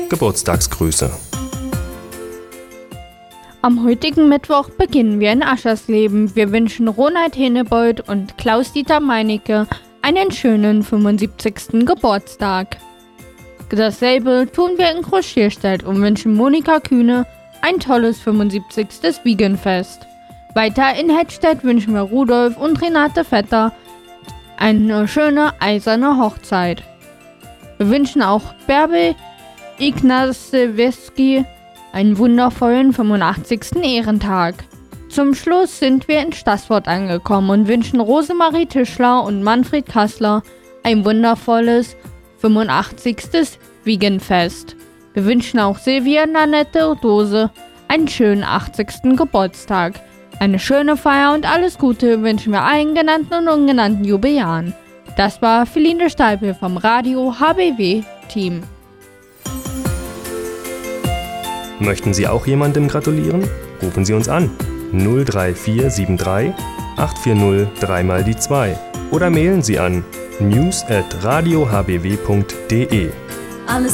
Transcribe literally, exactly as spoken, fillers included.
Geburtstagsgrüße. Am heutigen Mittwoch beginnen wir in Aschersleben. Wir wünschen Ronald Henebold und Klaus-Dieter Meinecke einen schönen fünfundsiebzigsten Geburtstag. Dasselbe tun wir in Groß-Schierstedt und wünschen Monika Kühne ein tolles fünfundsiebzigstes Wiegenfest. Weiter in Hettstedt wünschen wir Rudolf und Renate Vetter eine schöne eiserne Hochzeit. Wir wünschen auch Bärbel Ignacewiecki einen wundervollen fünfundachtzigsten Ehrentag. Zum Schluss sind wir in Stassfurt angekommen und wünschen Rosemarie Tischler und Manfred Kassler ein wundervolles fünfundachtzigstes Wiegenfest. Wir wünschen auch Silvia Nanette Dose einen schönen achtzigsten Geburtstag. Eine schöne Feier und alles Gute wünschen wir allen genannten und ungenannten Jubiläaren. Das war Feline Steipel vom Radio H B W-Team. Möchten Sie auch jemandem gratulieren? Rufen Sie uns an null drei vier sieben drei acht vier null drei mal die zwei oder mailen Sie an news at radio h b w punkt d e. Alles